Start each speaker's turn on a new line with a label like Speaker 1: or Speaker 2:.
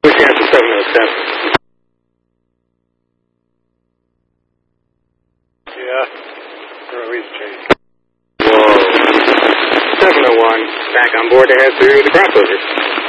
Speaker 1: Push after 707.
Speaker 2: Yeah. Release change.
Speaker 1: Whoa. 701, back on board to head through the crossover.